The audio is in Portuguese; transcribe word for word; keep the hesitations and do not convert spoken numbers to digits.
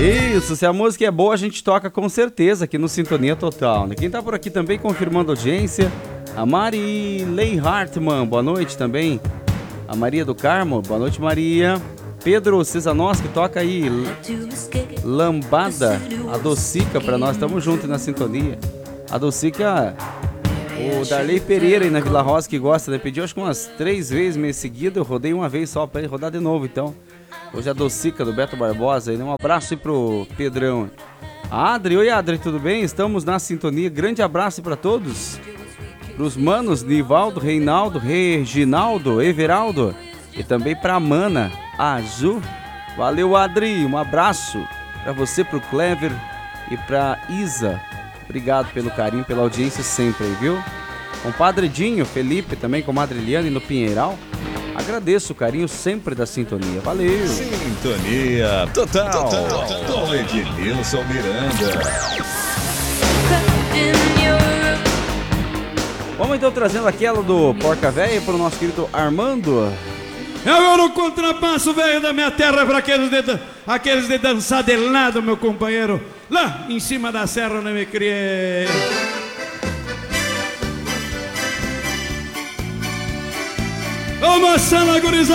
Isso, se a música é boa, a gente toca com certeza aqui no Sintonia Total, né? Quem tá por aqui também confirmando audiência, a Mari Lei Hartmann, boa noite também. A Maria do Carmo, boa noite, Maria. Pedro Cesanoschi, toca aí Lambada, a Docica pra nós, tamo junto na sintonia. A Docica, o Darley Pereira aí na Vila Rosa que gosta, né? Pediu acho que umas três vezes meio seguida, eu rodei uma vez só pra ele rodar de novo, então. Hoje é a Docica do Beto Barbosa, aí, né? Um abraço aí pro Pedrão. Adri, oi Adri, tudo bem? Estamos na sintonia, grande abraço pra todos. Pros manos, Nivaldo, Reinaldo, Reginaldo, Everaldo e também pra Mana, Azul. Valeu, Adri, um abraço pra você, pro Clever e pra Isa. Obrigado pelo carinho, pela audiência sempre aí, viu? Compadre Dinho, Felipe, também comadre Eliane no Pinheiral. Agradeço o carinho sempre da sintonia. Valeu! Sintonia Total, total. Com Ednilson Miranda. Vamos então trazendo aquela do Porca Véia para o nosso querido Armando. Eu no contrapasso, velho da minha terra, para aqueles de, aqueles de dançar de lado, meu companheiro. Lá em cima da serra onde me criei. Ô, moçada gurizada.